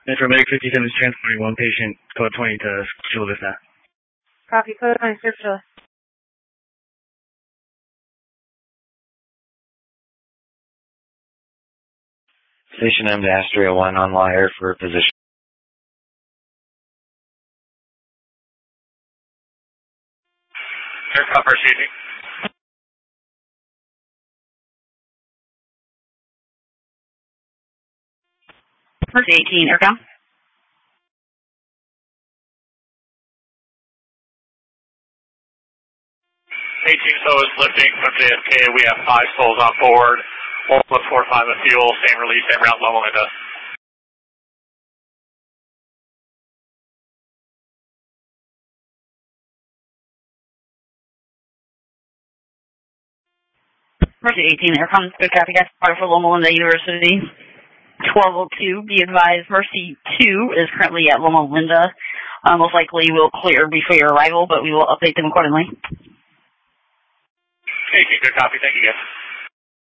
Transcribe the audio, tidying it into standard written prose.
And for Medic 57 is transporting one patient, code 20 to Chula Vista. Copy, code 20 to Chula. Station M to Astria 1 on wire for position. Aircraft proceeding. First 18, aircraft. So is lifting from JFK. We have 5 souls on board. 1.45 of fuel, same release, same route, Loma Linda. Mercy 18, aircraft. Good copy, guys. Fire for Loma Linda University. 1202, be advised, Mercy 2 is currently at Loma Linda. Most likely will clear before your arrival, but we will update them accordingly. 18, good copy. Thank you, guys.